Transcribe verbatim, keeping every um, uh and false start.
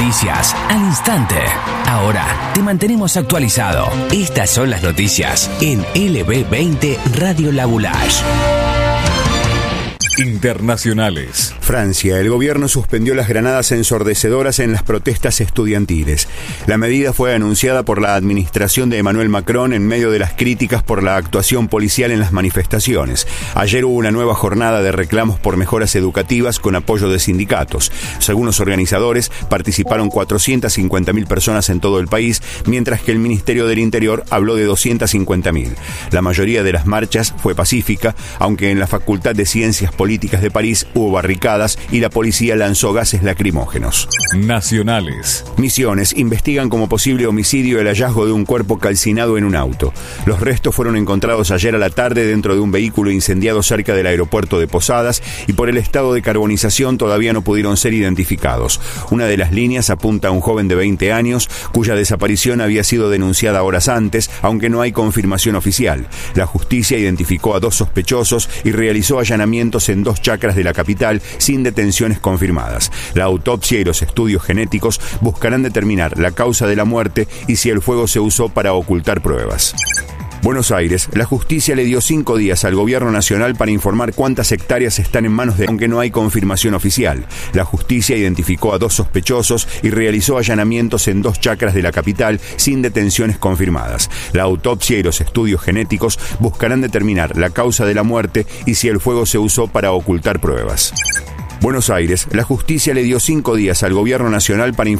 noticias al instante. Ahora te mantenemos actualizado. Estas son las noticias en L B veinte Radio La Boulage. Internacionales. Francia. El gobierno suspendió las granadas ensordecedoras en las protestas estudiantiles. La medida fue anunciada por la administración de Emmanuel Macron en medio de las críticas por la actuación policial en las manifestaciones. Ayer hubo una nueva jornada de reclamos por mejoras educativas con apoyo de sindicatos. Según los organizadores, participaron cuatrocientas cincuenta mil personas en todo el país, mientras que el Ministerio del Interior habló de doscientas cincuenta mil. La mayoría de las marchas fue pacífica, aunque en la Facultad de Ciencias Políticas de París hubo barricadas y la policía lanzó gases lacrimógenos. Nacionales. Misiones investigan como posible homicidio el hallazgo de un cuerpo calcinado en un auto. Los restos fueron encontrados ayer a la tarde dentro de un vehículo incendiado cerca del aeropuerto de Posadas y por el estado de carbonización todavía no pudieron ser identificados. Una de las líneas apunta a un joven de veinte años cuya desaparición había sido denunciada horas antes, aunque no hay confirmación oficial. La justicia identificó a dos sospechosos y realizó allanamientos en dos chacras de la capital sin detenciones confirmadas. La autopsia y los estudios genéticos buscarán determinar la causa de la muerte y si el fuego se usó para ocultar pruebas. Buenos Aires. La justicia le dio cinco días al gobierno nacional para informar cuántas hectáreas están en manos de... aunque no hay confirmación oficial. La justicia identificó a dos sospechosos y realizó allanamientos en dos chacras de la capital sin detenciones confirmadas. La autopsia y los estudios genéticos buscarán determinar la causa de la muerte y si el fuego se usó para ocultar pruebas. Buenos Aires. La justicia le dio cinco días al gobierno nacional para informar